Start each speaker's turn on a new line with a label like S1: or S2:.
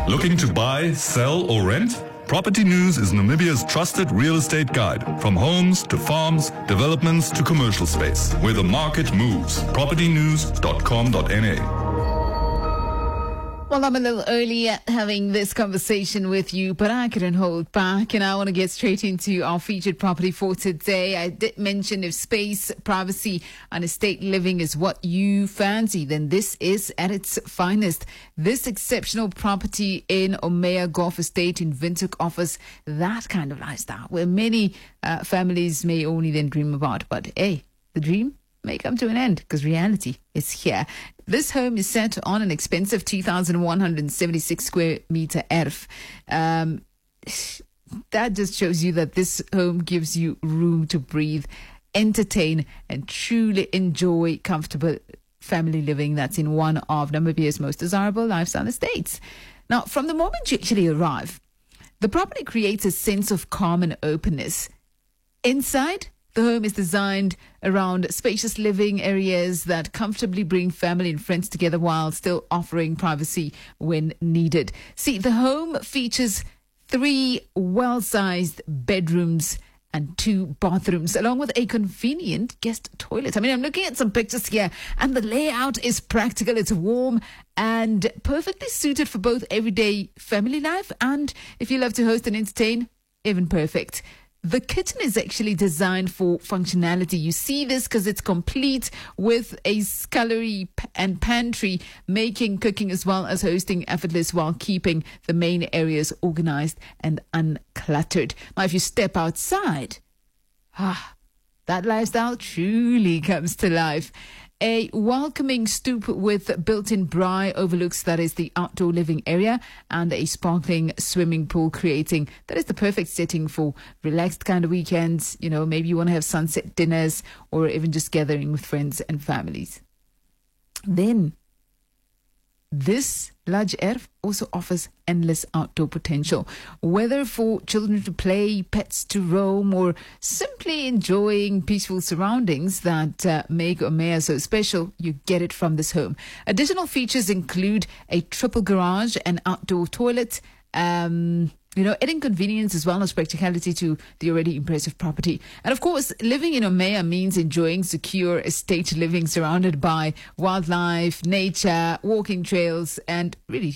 S1: Looking to buy, sell, or rent? Property News is Namibia's trusted real estate guide. From homes to farms, developments to commercial space. Where the market moves. propertynews.com.na.
S2: Well, I'm a little early at having this conversation with you, but I couldn't hold back, and I want to get straight into our featured property for today. I did mention if space, privacy, and estate living is what you fancy, then this is at its finest. This exceptional property in Omea Golf Estate in Windhoek offers that kind of lifestyle, where many families may only then dream about. But hey, the dream may come to an end because reality is here. This home is set on an expensive 2,176 square meter erf. That just shows you that this home gives you room to breathe, entertain, and truly enjoy comfortable family living that's in one of Namibia's most desirable lifestyle estates. Now, from the moment you actually arrive, the property creates a sense of calm and openness. Inside, the home is designed around spacious living areas that comfortably bring family and friends together while still offering privacy when needed. See, the home features 3 well-sized bedrooms and 2 bathrooms, along with a convenient guest toilet. I mean, I'm looking at some pictures here, and the layout is practical. It's warm and perfectly suited for both everyday family life and if you love to host and entertain, even perfect. The kitchen is actually designed for functionality. You see this because it's complete with a scullery and pantry, making cooking as well as hosting effortless while keeping the main areas organized and uncluttered. Now, if you step outside, that lifestyle truly comes to life. A welcoming stoop with built-in braai overlooks that is the outdoor living area and a sparkling swimming pool, creating that is the perfect setting for relaxed kind of weekends. You know, maybe you want to have sunset dinners or even just gathering with friends and families. Then this large erf also offers endless outdoor potential, whether for children to play, pets to roam, or simply enjoying peaceful surroundings that make Omea so special. You get it from this home. Additional features include a triple garage and outdoor toilet, adding convenience as well as practicality to the already impressive property. And of course, living in Omea means enjoying secure estate living surrounded by wildlife, nature, walking trails, and really